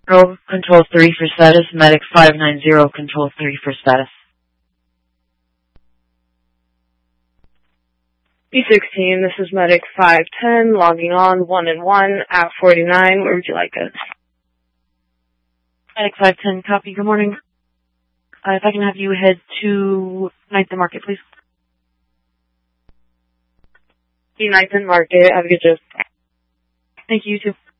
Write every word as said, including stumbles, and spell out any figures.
Control, control three for status. Medic five nine zero, control three for status. B sixteen, this is Medic five ten, logging on one and one at forty-nine. Where would you like us? Medic five ten, copy. Good morning. Uh, if I can have you head to Ninth and Market, please. Ninth and Market, have a good day. Thank you, you too.